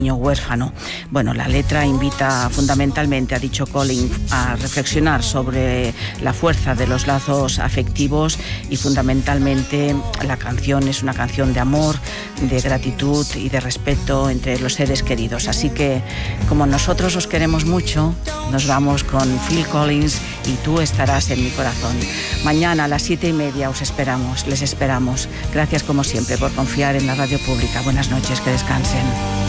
huérfano. Bueno, la letra invita fundamentalmente, ha dicho Collins, a reflexionar sobre la fuerza de los lazos afectivos y fundamentalmente la canción es una canción de amor, de gratitud y de respeto entre los seres queridos. Así que, como nosotros os queremos mucho, nos vamos con Phil Collins y Tú estarás en mi corazón. Mañana a las 7:30 os esperamos, les esperamos. Gracias como siempre por confiar en la radio pública. Buenas noches, que descansen.